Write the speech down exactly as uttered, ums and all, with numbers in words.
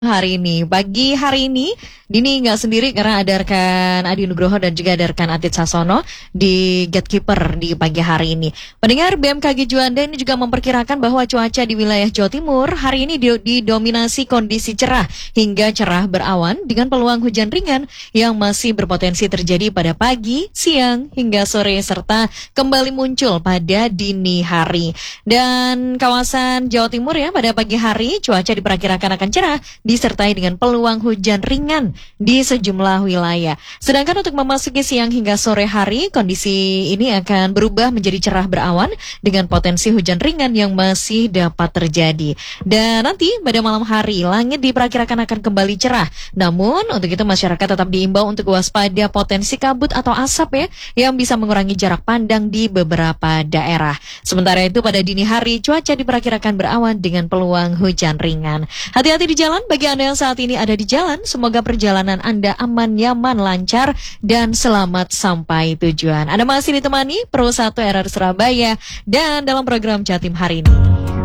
Hari ini, pagi hari ini, Dini nggak sendiri karena ada rekan Adi Nugroho dan juga ada rekan Atit Sasono di Gatekeeper di pagi hari ini. Pendengar B M K G Juanda ini juga memperkirakan bahwa cuaca di wilayah Jawa Timur hari ini didominasi kondisi cerah hingga cerah berawan dengan peluang hujan ringan yang masih berpotensi terjadi pada pagi, siang, hingga sore serta kembali muncul pada dini hari. Dan kawasan Jawa Timur ya pada pagi hari cuaca diperkirakan akan cerah disertai dengan peluang hujan ringan di sejumlah wilayah. Sedangkan untuk memasuki siang hingga sore hari, kondisi ini akan berubah menjadi cerah berawan dengan potensi hujan ringan yang masih dapat terjadi. Dan nanti pada malam hari, langit diperkirakan akan kembali cerah. Namun, untuk itu masyarakat tetap diimbau untuk waspada potensi kabut atau asap ya, yang bisa mengurangi jarak pandang di beberapa daerah. Sementara itu pada dini hari, cuaca diperkirakan berawan dengan peluang hujan ringan. Hati-hati di jalan bagi Anda yang saat ini ada di jalan, semoga perjalanan Anda aman, nyaman, lancar, dan selamat sampai tujuan. Anda masih ditemani Pro satu R R Surabaya dan dalam program Jatim hari ini.